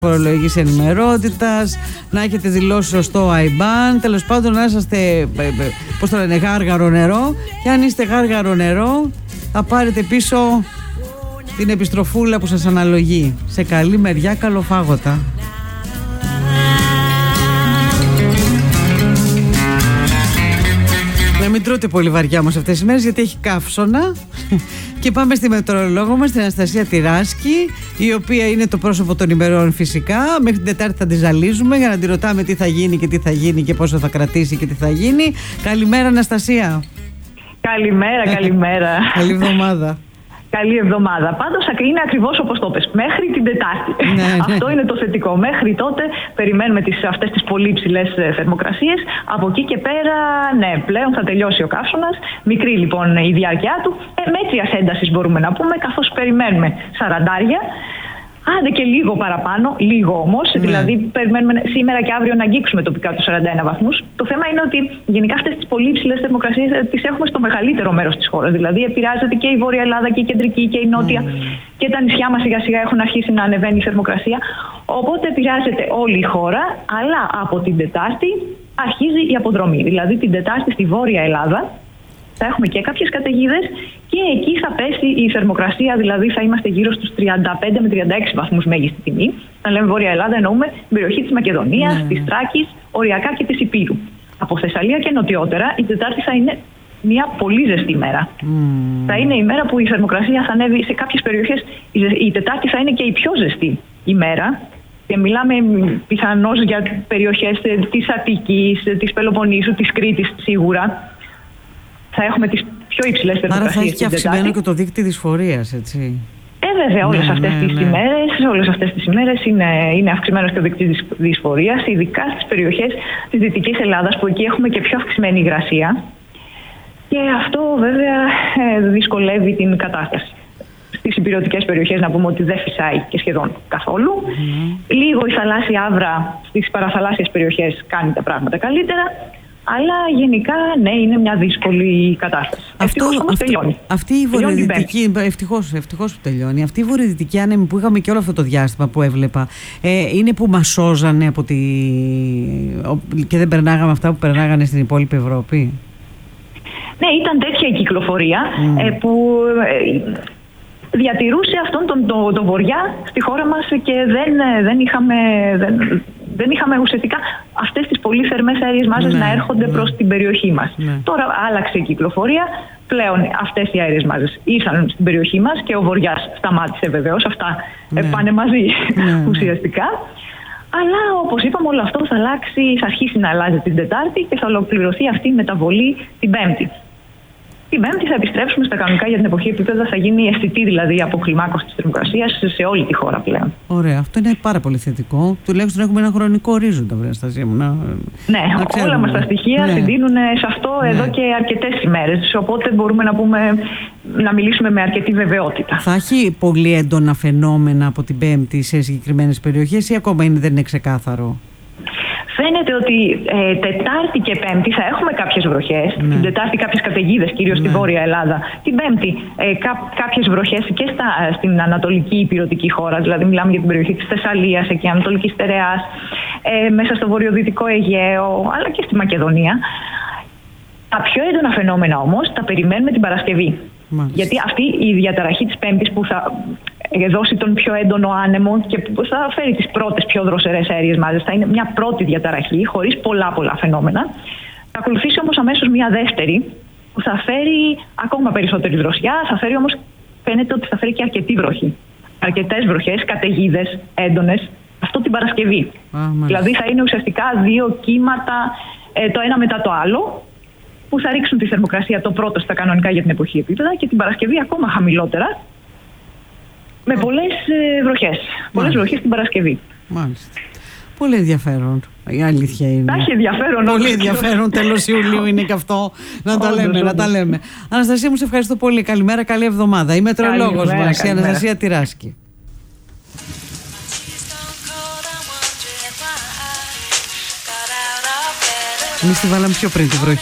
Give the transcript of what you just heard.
φορολογικής ενημερότητας, να έχετε δηλώσει σωστό IBAN, τέλος πάντων να είσαστε, πώς το λένε, γάργαρο νερό. Και αν είστε γάργαρο νερό, θα πάρετε πίσω την επιστροφούλα που σας αναλογεί. Σε καλή μεριά, καλοφάγωτα. Να μην τρώτε πολύ βαριά όμως αυτές τις μέρες, γιατί έχει καύσωνα. Και πάμε στη μετεωρολόγο μας, την Αναστασία Τυράσκη, η οποία είναι το πρόσωπο των ημερών φυσικά. Μέχρι την Τετάρτη θα τη ζαλίζουμε για να τη ρωτάμε τι θα γίνει και τι θα γίνει και πόσο θα κρατήσει και τι θα γίνει. Καλημέρα, Αναστασία. Καλημέρα, καλημέρα. Καλή εβδομάδα. Καλή εβδομάδα. Πάντως είναι ακριβώς όπως το πες. Μέχρι την Τετάρτη. Ναι. Αυτό είναι το θετικό. Μέχρι τότε περιμένουμε αυτές τις πολύ υψηλές θερμοκρασίες. Από εκεί και πέρα, ναι, πλέον θα τελειώσει ο καύσωνας. Μικρή λοιπόν η διάρκεια του. Μέτριας έντασης μπορούμε να πούμε, καθώς περιμένουμε 40. Άντε και λίγο παραπάνω, λίγο όμως. Ναι. Δηλαδή, περιμένουμε σήμερα και αύριο να αγγίξουμε τοπικά τους 41 βαθμούς. Το θέμα είναι ότι γενικά αυτές τις πολύ υψηλές θερμοκρασίες τις έχουμε στο μεγαλύτερο μέρος της χώρας. Δηλαδή, επηρεάζεται και η Βόρεια Ελλάδα και η Κεντρική και η Νότια. Και τα νησιά μας σιγά-σιγά έχουν αρχίσει να ανεβαίνει η θερμοκρασία. Οπότε επηρεάζεται όλη η χώρα, αλλά από την Τετάρτη αρχίζει η αποδρομή. Δηλαδή, την Τετάρτη στη Βόρεια Ελλάδα θα έχουμε και κάποιες καταιγίδες και εκεί θα πέσει η θερμοκρασία, δηλαδή θα είμαστε γύρω στους 35 με 36 βαθμούς μέγιστη τιμή. Αν λέμε Βόρεια Ελλάδα, εννοούμε την περιοχή της Μακεδονίας, της Θράκης, οριακά και της Ηπείρου. Από Θεσσαλία και νοτιότερα, η Τετάρτη θα είναι μια πολύ ζεστή μέρα. Θα είναι η μέρα που η θερμοκρασία θα ανέβει σε κάποιες περιοχές. Η Τετάρτη θα είναι και η πιο ζεστή ημέρα. Και μιλάμε πιθανώς για περιοχές της Αττικής, της Πελοποννήσου, της Κρήτης σίγουρα. Θα έχουμε τις πιο υψηλές θερμοκρασίες. Άρα θα έχει και αυξημένο και το δίκτυο δυσφορίας, έτσι. Βέβαια, όλες αυτές τις ημέρες είναι αυξημένος και ο δίκτυος δυσφορίας, ειδικά στις περιοχές της Δυτικής Ελλάδας, που εκεί έχουμε και πιο αυξημένη υγρασία. Και αυτό βέβαια δυσκολεύει την κατάσταση. Στις ηπειρωτικές περιοχές να πούμε ότι δεν φυσάει και σχεδόν καθόλου. Λίγο η θαλάσσια άβρα στις παραθαλάσσιες περιοχές κάνει τα πράγματα καλύτερα. Αλλά γενικά, ναι, είναι μια δύσκολη κατάσταση. Ευτυχώς όμως τελειώνει. Αυτή η βορειοδυτική, ευτυχώς που τελειώνει. Αυτή η βορειοδυτική άνεμη που είχαμε και όλο αυτό το διάστημα που έβλεπα, είναι που μας σώζανε από και δεν περνάγαμε αυτά που περνάγανε στην υπόλοιπη Ευρώπη. Ναι, ήταν τέτοια η κυκλοφορία που διατηρούσε αυτόν τον βορειά στη χώρα μας και δεν είχαμε ουσιαστικά αυτές τις πολύ θερμές αέριες μάζες να έρχονται προς την περιοχή μας. Τώρα άλλαξε η κυκλοφορία, πλέον αυτές οι αέριες μάζες ήρθαν στην περιοχή μας και ο βοριάς σταμάτησε βεβαίως, αυτά πάνε μαζί ουσιαστικά. Αλλά όπως είπαμε, όλο αυτό θα αρχίσει να αλλάζει την Τετάρτη και θα ολοκληρωθεί αυτή η μεταβολή την Πέμπτη. Την Πέμπτη θα επιστρέψουμε στα κανονικά για την εποχή επίπεδα, θα γίνει αισθητή δηλαδή αποκλιμάκωση της θερμοκρασίας σε όλη τη χώρα πλέον. Ωραία, αυτό είναι πάρα πολύ θετικό. Τουλάχιστον έχουμε ένα χρονικό ορίζοντα, Αναστασία μου. Ναι, όλα μας τα στοιχεία συντείνουν σε αυτό εδώ και αρκετές ημέρες. Οπότε μπορούμε να μιλήσουμε με αρκετή βεβαιότητα. Θα έχει πολύ έντονα φαινόμενα από την Πέμπτη σε συγκεκριμένες περιοχές ή ακόμα δεν είναι ξεκάθαρο? Φαίνεται ότι Τετάρτη και Πέμπτη θα έχουμε κάποιες βροχές. Την Τετάρτη κάποιες καταιγίδες, κυρίως στη Βόρεια Ελλάδα. Την Πέμπτη κάποιες βροχές και στην ανατολική ηπειρωτική χώρα. Δηλαδή μιλάμε για την περιοχή της Θεσσαλίας, εκεί Ανατολικής Στερεάς, μέσα στο βορειοδυτικό Αιγαίο, αλλά και στη Μακεδονία. Τα πιο έντονα φαινόμενα όμως τα περιμένουμε την Παρασκευή. Γιατί αυτή η διαταραχή της Πέμπτης που θα δώσει τον πιο έντονο άνεμο και που θα φέρει τις πρώτες πιο δροσερές αέριες μάζες, θα είναι μια πρώτη διαταραχή χωρίς πολλά φαινόμενα. Θα ακολουθήσει όμως αμέσως μια δεύτερη που θα φέρει ακόμα περισσότερη δροσιά, φαίνεται ότι θα φέρει και αρκετή βροχή. Αρκετές βροχές, καταιγίδες έντονες, αυτό την Παρασκευή. Δηλαδή θα είναι ουσιαστικά δύο κύματα, το ένα μετά το άλλο, που θα ρίξουν τη θερμοκρασία το πρώτο στα κανονικά για την εποχή επίπεδα και την Παρασκευή ακόμα χαμηλότερα, με πολλές βροχές. Πολλές βροχές την Παρασκευή. Μάλιστα. Πολύ ενδιαφέρον. Η αλήθεια είναι. Θα έχει ενδιαφέρον. Πολύ ενδιαφέρον. Τέλος Ιουλίου είναι και αυτό. Να τα λέμε. Αναστασία μου, σε ευχαριστώ πολύ. Καλημέρα, καλή εβδομάδα. Η μετεωρολόγος μας, η Αναστασία Τυράσκη. Εμείς τη βάλαμε πιο πριν τη βροχή.